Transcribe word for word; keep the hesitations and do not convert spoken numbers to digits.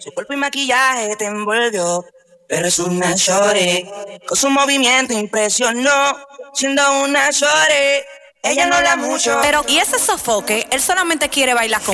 Su cuerpo y maquillaje te envolvió, pero es una shorty. Con su movimiento impresionó, siendo una shorty. Ella no habla mucho, pero y ese sofoque, él solamente quiere bailar con